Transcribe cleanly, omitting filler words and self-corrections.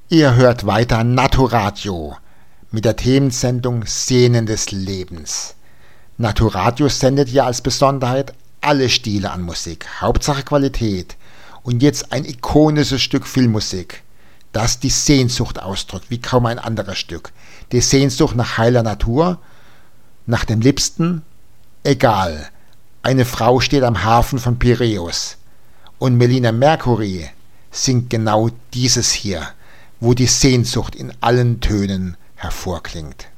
Ihr hört weiter Naturadio mit der Themensendung Szenen des Lebens. Naturadio sendet ja als Besonderheit alle Stile an Musik, Hauptsache Qualität. Und jetzt ein ikonisches Stück Filmmusik, das die Sehnsucht ausdrückt, wie kaum ein anderes Stück. Die Sehnsucht nach heiler Natur, nach dem Liebsten, egal. Eine Frau steht am Hafen von Piräus und Melina Mercury singt genau dieses hier, wo die Sehnsucht in allen Tönen hervorklingt.